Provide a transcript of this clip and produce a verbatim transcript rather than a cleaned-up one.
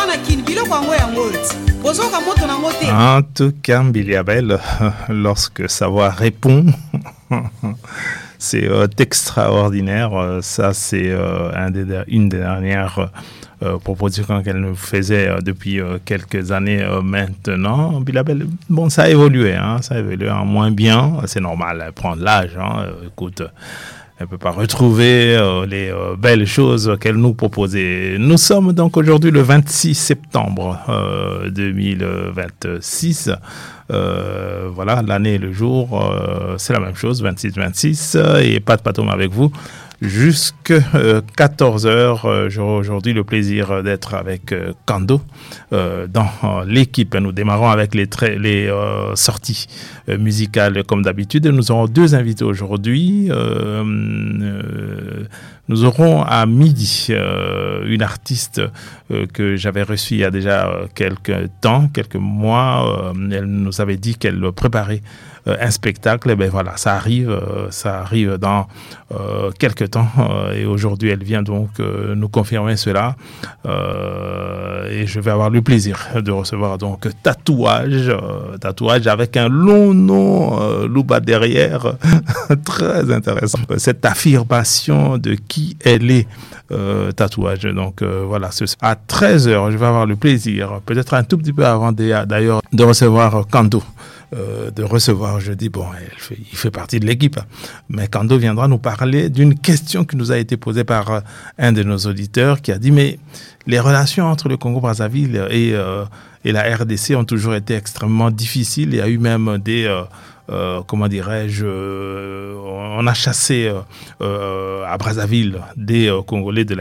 En tout cas, Biliabel, lorsque savoir répond, c'est euh, extraordinaire. Ça, c'est euh, un des, une des dernières euh, propositions qu'elle nous faisait euh, depuis euh, quelques années euh, maintenant. Biliabel, bon, ça a évolué, hein, ça a évolué en moins bien. C'est normal, elle prend de l'âge. Hein, écoute, elle ne peut pas retrouver euh, les euh, belles choses qu'elle nous proposait. Nous sommes donc aujourd'hui le vingt-six septembre euh, deux mille vingt-six. Euh, voilà, l'année et le jour, euh, c'est la même chose, vingt-six vingt-six. Et Pat Patoum avec vous jusqu'à euh, quatorze heures. Euh, j'aurai aujourd'hui le plaisir d'être avec euh, Kando euh, dans euh, l'équipe. Nous démarrons avec les, tra- les euh, sorties euh, musicales comme d'habitude. Nous aurons deux invités aujourd'hui. Euh, euh, nous aurons à midi euh, une artiste euh, que j'avais reçue il y a déjà euh, quelques temps, quelques mois. Euh, elle nous avait dit qu'elle préparait Euh, un spectacle. Et ben voilà, ça arrive, euh, ça arrive dans euh, quelques temps euh, et aujourd'hui elle vient donc euh, nous confirmer cela euh, et je vais avoir le plaisir de recevoir donc tatouage, euh, tatouage avec un long nom euh, Louba derrière, très intéressant. Cette affirmation de qui elle est. Euh, tatouage. Donc euh, voilà, ce, à treize heures, je vais avoir le plaisir, peut-être un tout petit peu avant de, d'ailleurs, de recevoir Kando. Euh, de recevoir, je dis, bon, il fait, il fait partie de l'équipe, mais Kando viendra nous parler d'une question qui nous a été posée par euh, un de nos auditeurs qui a dit, mais les relations entre le Congo-Brazzaville et, euh, et la R D C ont toujours été extrêmement difficiles. Il y a eu même des... Euh, Euh, comment dirais-je, euh, on a chassé euh, euh, à Brazzaville des euh, Congolais de la